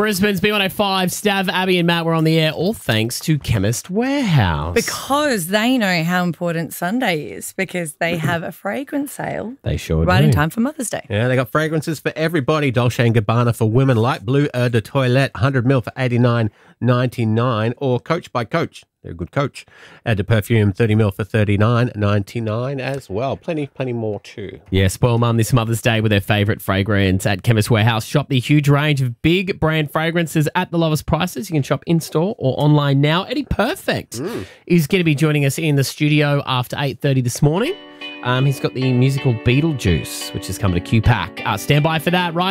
Brisbane's B105, Stav, Abby and Matt were on the air, all thanks to Chemist Warehouse. Because they know how important Sunday is, because they have a fragrance sale. They sure right do. in time for Mother's Day. Yeah, they got fragrances for everybody. Dolce & Gabbana for women, light blue Eau de Toilette, 100ml for $89.99, or Coach by Coach. They're a good coach. Add to perfume, 30ml for $39.99 as well. Plenty more too. Yeah, spoil mum this Mother's Day with their favourite fragrance at Chemist Warehouse. Shop the huge range of big brand fragrances at the lowest prices. You can shop in-store or online now. Eddie Perfect is going to be joining us in the studio after 8:30 this morning. He's got the musical Beetlejuice, which is coming to QPAC. Stand by for that, right?